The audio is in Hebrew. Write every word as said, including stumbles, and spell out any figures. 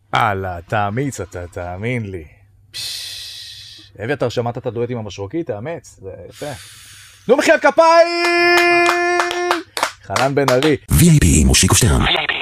הלאה, תאמיץ אתה, תאמין לי. אבי, אתה שמעת את הדואט עם המשרוקית? תאמץ, זה יפה. נו מחיאות כפיים! חנן בן ארי. וי איי פי מושיקו שטרן.